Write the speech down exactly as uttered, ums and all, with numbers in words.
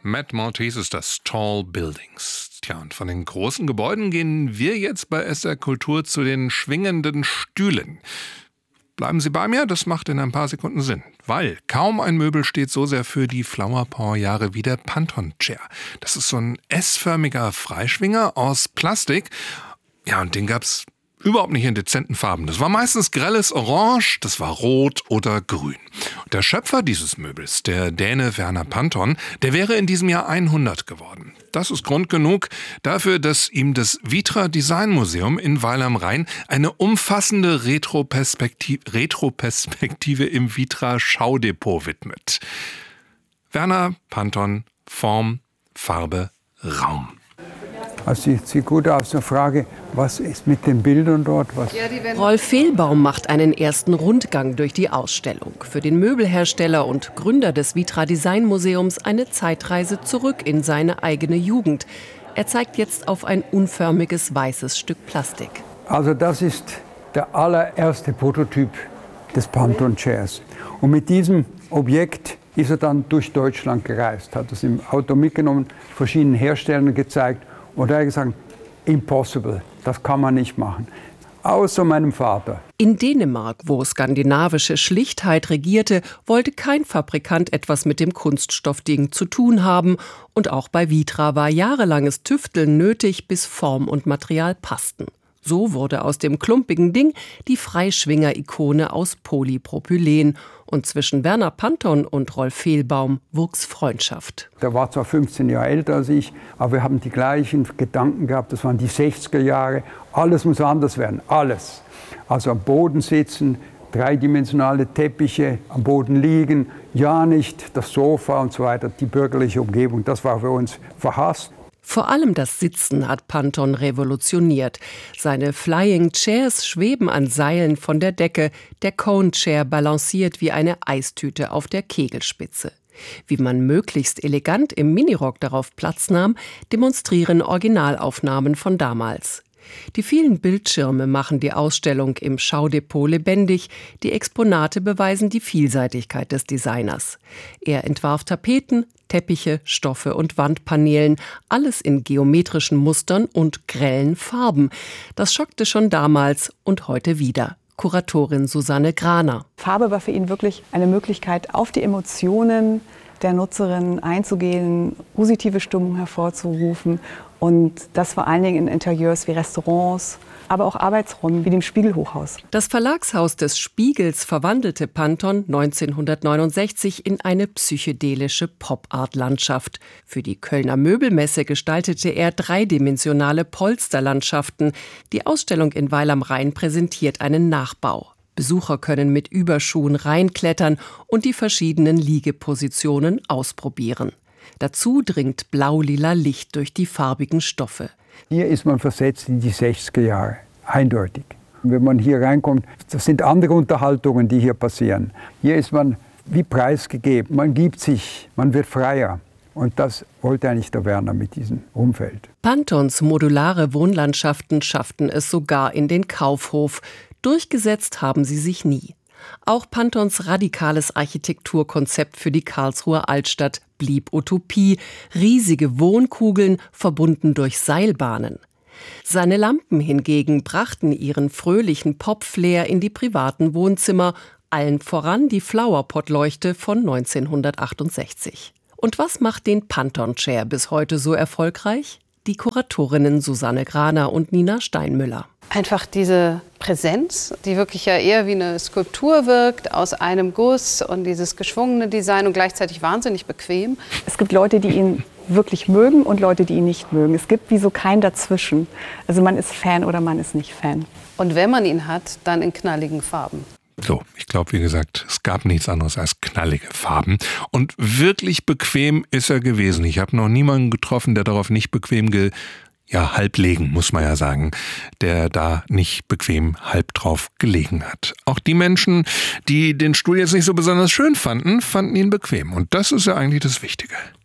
Matt Maltese ist das Tall Buildings. Tja, und von den großen Gebäuden gehen wir jetzt bei S R Kultur zu den schwingenden Stühlen. Bleiben Sie bei mir, das macht in ein paar Sekunden Sinn. Weil kaum ein Möbel steht so sehr für die Flower Power Jahre wie der Pantone Chair. Das ist so ein S-förmiger Freischwinger aus Plastik. Ja, und den gab's überhaupt nicht in dezenten Farben. Das war meistens grelles Orange, das war rot oder grün. Und der Schöpfer dieses Möbels, der Däne Werner Pantone, der wäre in diesem Jahr hundert geworden. Das ist Grund genug dafür, dass ihm das Vitra Design Museum in Weil am Rhein eine umfassende Retroperspektive, Retroperspektive im Vitra Schaudepot widmet. Werner Pantone, Form, Farbe, Raum. Also sieht gut aus. Eine Frage, was ist mit den Bildern dort? Was? Rolf Fehlbaum macht einen ersten Rundgang durch die Ausstellung. Für den Möbelhersteller und Gründer des Vitra Design Museums eine Zeitreise zurück in seine eigene Jugend. Er zeigt jetzt auf ein unförmiges weißes Stück Plastik. Also das ist der allererste Prototyp des Pantone Chairs. Und mit diesem Objekt ist er dann durch Deutschland gereist, hat es im Auto mitgenommen, verschiedenen Herstellern gezeigt. Und er hat gesagt, impossible, das kann man nicht machen. Außer meinem Vater. In Dänemark, wo skandinavische Schlichtheit regierte, wollte kein Fabrikant etwas mit dem Kunststoffding zu tun haben. Und auch bei Vitra war jahrelanges Tüfteln nötig, bis Form und Material passten. So wurde aus dem klumpigen Ding die Freischwinger-Ikone aus Polypropylen. Und zwischen Werner Pantone und Rolf Fehlbaum wuchs Freundschaft. Der war zwar fünfzehn Jahre älter als ich, aber wir haben die gleichen Gedanken gehabt. Das waren die sechziger Jahre. Alles muss anders werden, alles. Also am Boden sitzen, dreidimensionale Teppiche, am Boden liegen, ja nicht das Sofa und so weiter, die bürgerliche Umgebung. Das war für uns verhasst. Vor allem das Sitzen hat Pantone revolutioniert. Seine Flying Chairs schweben an Seilen von der Decke. Der Cone Chair balanciert wie eine Eistüte auf der Kegelspitze. Wie man möglichst elegant im Minirock darauf Platz nahm, demonstrieren Originalaufnahmen von damals. Die vielen Bildschirme machen die Ausstellung im Schaudepot lebendig. Die Exponate beweisen die Vielseitigkeit des Designers. Er entwarf Tapeten, Teppiche, Stoffe und Wandpaneelen, alles in geometrischen Mustern und grellen Farben. Das schockte schon damals und heute wieder. Kuratorin Susanne Graner. Farbe war für ihn wirklich eine Möglichkeit, auf die Emotionen der Nutzerin einzugehen, positive Stimmung hervorzurufen. Und das vor allen Dingen in Interieurs wie Restaurants, aber auch Arbeitsräumen wie dem Spiegelhochhaus. Das Verlagshaus des Spiegels verwandelte Pantone neunzehnhundertneunundsechzig in eine psychedelische Pop-Art-Landschaft. Für die Kölner Möbelmesse gestaltete er dreidimensionale Polsterlandschaften. Die Ausstellung in Weil am Rhein präsentiert einen Nachbau. Besucher können mit Überschuhen reinklettern und die verschiedenen Liegepositionen ausprobieren. Dazu dringt blau-lila Licht durch die farbigen Stoffe. Hier ist man versetzt in die sechziger Jahre, eindeutig. Wenn man hier reinkommt, das sind andere Unterhaltungen, die hier passieren. Hier ist man wie preisgegeben, man gibt sich, man wird freier. Und das wollte eigentlich der Werner mit diesem Umfeld. Pantones modulare Wohnlandschaften schafften es sogar in den Kaufhof. Durchgesetzt haben sie sich nie. Auch Pantones radikales Architekturkonzept für die Karlsruher Altstadt blieb Utopie. Riesige Wohnkugeln, verbunden durch Seilbahnen. Seine Lampen hingegen brachten ihren fröhlichen Pop-Flair in die privaten Wohnzimmer, allen voran die Flowerpot-Leuchte von neunzehnhundertachtundsechzig. Und was macht den Pantone Chair bis heute so erfolgreich? Die Kuratorinnen Susanne Graner und Nina Steinmüller. Einfach diese Präsenz, die wirklich ja eher wie eine Skulptur wirkt, aus einem Guss, und dieses geschwungene Design und gleichzeitig wahnsinnig bequem. Es gibt Leute, die ihn wirklich mögen und Leute, die ihn nicht mögen. Es gibt wie so kein Dazwischen. Also man ist Fan oder man ist nicht Fan. Und wenn man ihn hat, dann in knalligen Farben. So, ich glaube, wie gesagt, es gab nichts anderes als knallige Farben. Und wirklich bequem ist er gewesen. Ich habe noch niemanden getroffen, der darauf nicht bequem ge... ja, halb legen, muss man ja sagen, der da nicht bequem halb drauf gelegen hat. Auch die Menschen, die den Stuhl jetzt nicht so besonders schön fanden, fanden ihn bequem. Und das ist ja eigentlich das Wichtige.